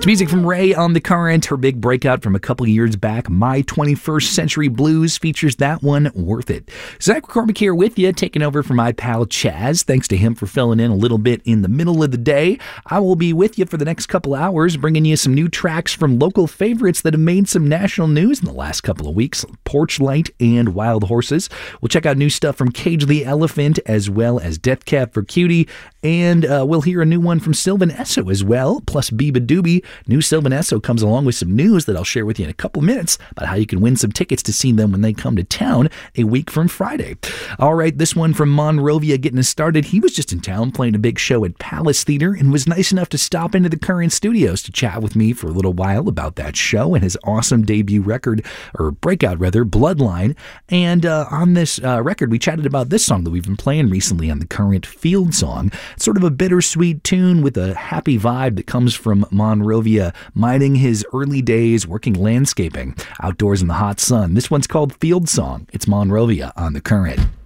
It's music from Ray on The Current. Her big breakout from a couple years back, My 21st Century Blues, features that one, Worth It. Zach McCormick here with you, taking over for my pal Chaz. Thanks to him for filling in a little bit in the middle of the day. I will be with you for the next couple hours, bringing you some new tracks from local favorites that have made some national news in the last couple of weeks, Porchlight and Wild Horses. We'll check out new stuff from Cage the Elephant, as well as Death Cab for Cutie, and we'll hear a new one from Sylvan Esso as well, plus Biba Doobie. New Sylvan Esso comes along with some news that I'll share with you in a couple minutes about how you can win some tickets to see them when they come to town a week from Friday. All right, this one from Monrovia getting us started. He was just in town playing a big show at Palace Theater and was nice enough to stop into the Current Studios to chat with me for a little while about that show and his awesome debut record, or breakout rather, Bloodline. And on this record, we chatted about this song that we've been playing recently on the Current, Field Song. It's sort of a bittersweet tune with a happy vibe that comes from Monrovia, mining his early days working landscaping outdoors in the hot sun. This one's called Field Song. It's Monrovia on The Current.